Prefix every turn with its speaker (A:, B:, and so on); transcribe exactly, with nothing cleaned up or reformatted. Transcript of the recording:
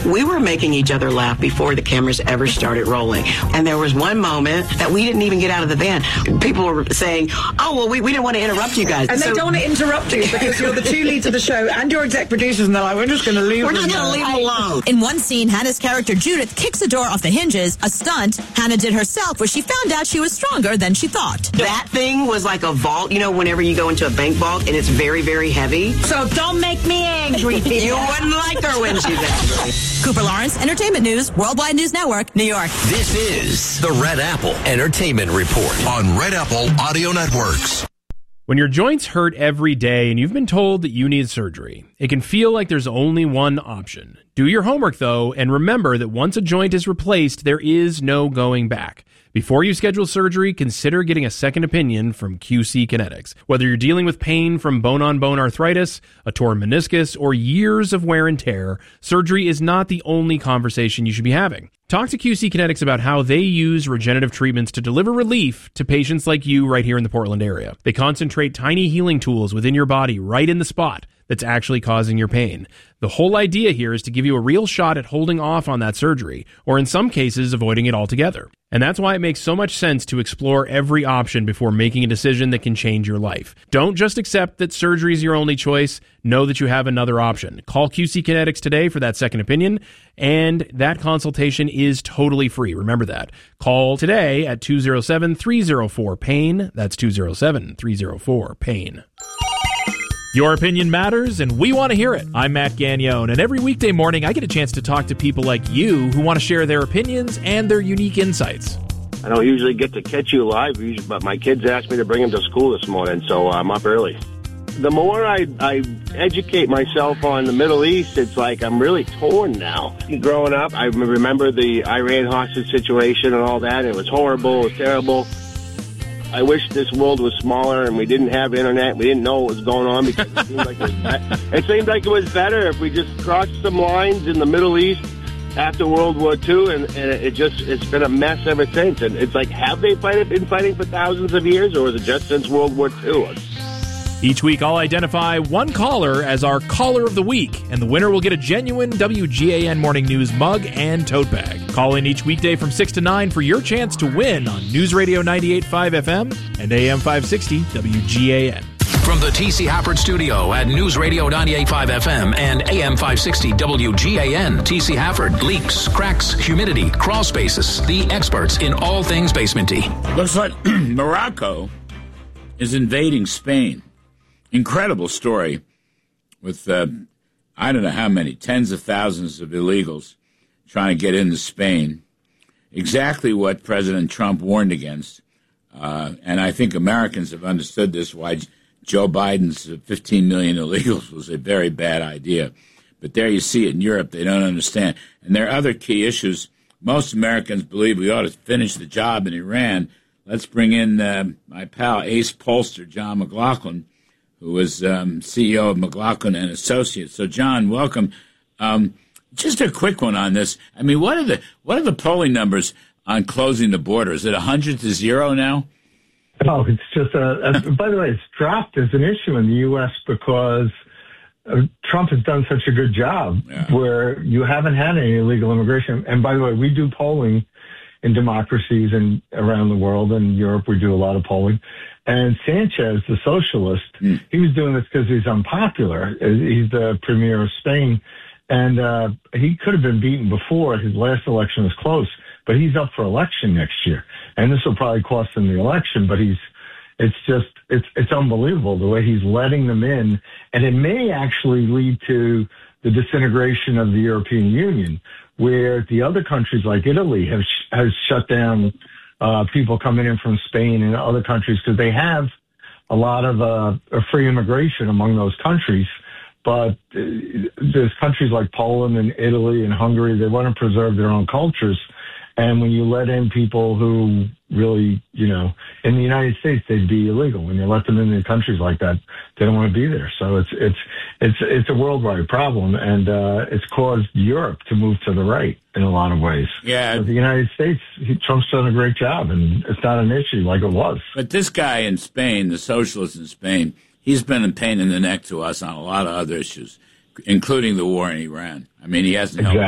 A: We were making each other laugh before the cameras ever started rolling. And there was one moment that we didn't even get out of the van. People were saying, oh, well, we, we didn't want to interrupt you guys.
B: And
A: so,
B: they don't want to interrupt you because you're the two leads of the show and you're exec producers, and they're like, we're just going to leave
A: We're just going to leave them alone.
C: In one scene, Hannah's character Judith kicks a door off the hinges, a stunt Hannah did herself where she found out she was stronger than she thought.
A: That thing was like a vault, you know, whenever you go into a bank vault and it's very, very heavy.
B: So don't make me angry.
A: You wouldn't like her when she's angry.
C: Cooper Lawrence, Entertainment News, Worldwide News Network, New York.
D: This is the Red Apple Entertainment Report on Red Apple Audio Networks.
E: When your joints hurt every day and you've been told that you need surgery, it can feel like there's only one option. Do your homework, though, and remember that once a joint is replaced, there is no going back. Before you schedule surgery, consider getting a second opinion from Q C Kinetics. Whether you're dealing with pain from bone-on-bone arthritis, a torn meniscus, or years of wear and tear, surgery is not the only conversation you should be having. Talk to Q C Kinetics about how they use regenerative treatments to deliver relief to patients like you right here in the Portland area. They concentrate tiny healing tools within your body right in the spot that's actually causing your pain. The whole idea here is to give you a real shot at holding off on that surgery, or in some cases, avoiding it altogether. And that's why it makes so much sense to explore every option before making a decision that can change your life. Don't just accept that surgery is your only choice. Know that you have another option. Call Q C Kinetics today for that second opinion, and that consultation is totally free. Remember that. Call today at two oh seven, three oh four, PAIN. That's two oh seven, three oh four, PAIN.
F: Your opinion matters, and we want to hear it. I'm Matt Gagnone, and every weekday morning I get a chance to talk to people like you who want to share their opinions and their unique insights.
G: I don't usually get to catch you live, but my kids asked me to bring them to school this morning, so I'm up early. The more I, I educate myself on the Middle East, it's like I'm really torn now. Growing up, I remember the Iran hostage situation and all that. It was horrible. It was terrible. I wish this world was smaller and we didn't have internet. We didn't know what was going on because it seemed like it was, be- it seemed like it was better if we just crossed some lines in the Middle East after World War Two, and, and it just, it's been a mess ever since. And it's like, have they fight, been fighting for thousands of years, or is it just since World War Two?
F: Each week, I'll identify one caller as our Caller of the Week, and the winner will get a genuine W G A N Morning News mug and tote bag. Call in each weekday from six to nine for your chance to win on News Radio ninety-eight point five F M and A M five sixty W G A N.
D: From the T C Hafford Studio at News Radio ninety-eight point five F M and A M five sixty W G A N, T C Hafford. Leaks, cracks, humidity, crawl spaces. The experts in all things basementy.
H: Looks like Morocco is invading Spain. Incredible story with, uh, I don't know how many, tens of thousands of illegals trying to get into Spain. Exactly what President Trump warned against. Uh, and I think Americans have understood this, why Joe Biden's fifteen million illegals was a very bad idea. But there you see it in Europe. They don't understand. And there are other key issues. Most Americans believe we ought to finish the job in Iran. Let's bring in uh, my pal, ace pollster, John McLaughlin, who was um, C E O of McLaughlin and Associates. So, John, welcome. Um, just a quick one on this. I mean, what are the what are the polling numbers on closing the border? Is it one hundred to zero now?
I: Oh, it's just a, a by the way, it's dropped as an issue in the U S because uh, Trump has done such a good job yeah. where you haven't had any illegal immigration. And by the way, we do polling in democracies and around the world. In Europe, we do a lot of polling. And Sanchez, the socialist, mm. he was doing this because he's unpopular. He's the premier of Spain. And uh, he could have been beaten before. His last election was close. But he's up for election next year. And this will probably cost him the election. But he's, it's just, it's it's unbelievable the way he's letting them in. And it may actually lead to the disintegration of the European Union, where the other countries like Italy have has shut down uh, people coming in from Spain and other countries because they have a lot of uh, free immigration among those countries. But uh, there's countries like Poland and Italy and Hungary, they want to preserve their own cultures. And when you let in people who really, you know, in the United States, they'd be illegal. When you let them in countries like that, they don't want to be there. So it's it's it's it's a worldwide problem, and uh, it's caused Europe to move to the right in a lot of ways.
H: Yeah,
I: but the United States, he, Trump's done a great job, and it's not an issue like it was.
H: But this guy in Spain, the socialist in Spain, he's been a pain in the neck to us on a lot of other issues, including the war in Iran. I mean, he hasn't
I: exactly.
H: helped.